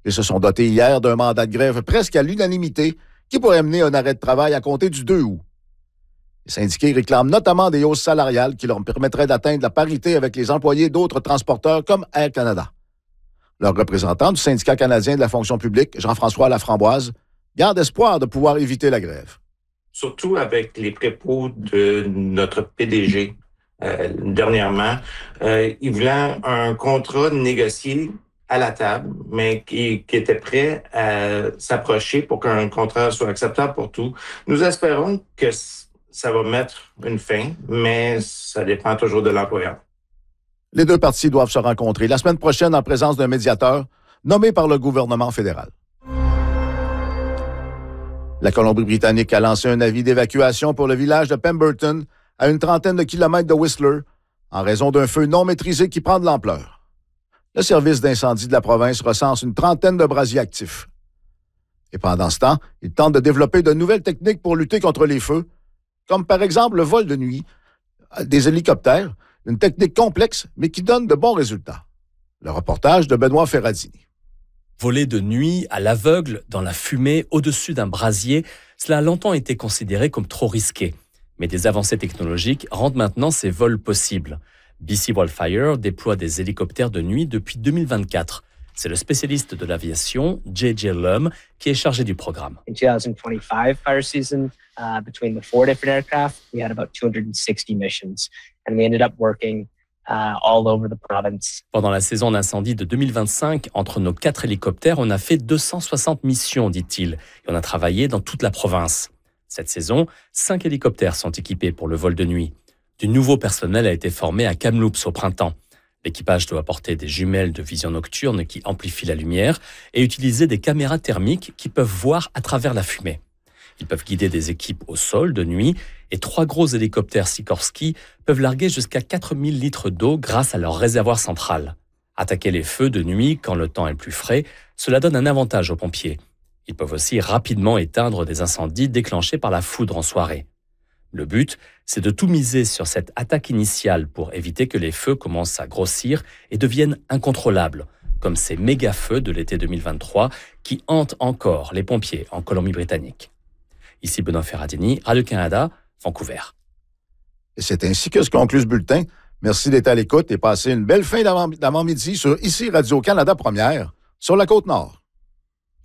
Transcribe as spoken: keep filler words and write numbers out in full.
Ils se sont dotés hier d'un mandat de grève presque à l'unanimité qui pourrait mener un arrêt de travail à compter du deux août. Les syndiqués réclament notamment des hausses salariales qui leur permettraient d'atteindre la parité avec les employés d'autres transporteurs comme Air Canada. Le représentant du syndicat canadien de la fonction publique, Jean-François Laframboise, garde espoir de pouvoir éviter la grève. Surtout avec les propos de notre P D G euh, dernièrement, euh, il voulait un contrat négocié à la table, mais qui, qui était prêt à s'approcher pour qu'un contrat soit acceptable pour tous. Nous espérons que ça va mettre une fin, mais ça dépend toujours de l'employeur. Les deux parties doivent se rencontrer la semaine prochaine en présence d'un médiateur nommé par le gouvernement fédéral. La Colombie-Britannique a lancé un avis d'évacuation pour le village de Pemberton, à une trentaine de kilomètres de Whistler, en raison d'un feu non maîtrisé qui prend de l'ampleur. Le service d'incendie de la province recense une trentaine de brasiers actifs. Et pendant ce temps, il tente de développer de nouvelles techniques pour lutter contre les feux, comme par exemple le vol de nuit, des hélicoptères, une technique complexe, mais qui donne de bons résultats. Le reportage de Benoît Ferradini. Voler de nuit, à l'aveugle, dans la fumée, au-dessus d'un brasier, cela a longtemps été considéré comme trop risqué. Mais des avancées technologiques rendent maintenant ces vols possibles. B C Wildfire déploie des hélicoptères de nuit depuis deux mille vingt-quatre. C'est le spécialiste de l'aviation, J J Lum, qui est chargé du programme. In twenty twenty-five fire season, uh, between the four different aircraft, we had about two hundred sixty missions, and we ended up working uh, all over the province. Pendant la saison d'incendie de deux mille vingt-cinq, entre nos quatre hélicoptères, on a fait deux cent soixante missions, dit-il, et on a travaillé dans toute la province. Cette saison, cinq hélicoptères sont équipés pour le vol de nuit. Du nouveau personnel a été formé à Kamloops au printemps. L'équipage doit porter des jumelles de vision nocturne qui amplifient la lumière et utiliser des caméras thermiques qui peuvent voir à travers la fumée. Ils peuvent guider des équipes au sol de nuit et trois gros hélicoptères Sikorsky peuvent larguer jusqu'à quatre mille litres d'eau grâce à leur réservoir central. Attaquer les feux de nuit quand le temps est plus frais, cela donne un avantage aux pompiers. Ils peuvent aussi rapidement éteindre des incendies déclenchés par la foudre en soirée. Le but, c'est de tout miser sur cette attaque initiale pour éviter que les feux commencent à grossir et deviennent incontrôlables, comme ces méga-feux de l'été deux mille vingt-trois qui hantent encore les pompiers en Colombie-Britannique. Ici Benoît Ferradini, Radio-Canada, Vancouver. Et c'est ainsi que se conclut ce bulletin. Merci d'être à l'écoute et passez une belle fin d'avant-midi sur ici Radio-Canada Première, sur la Côte-Nord.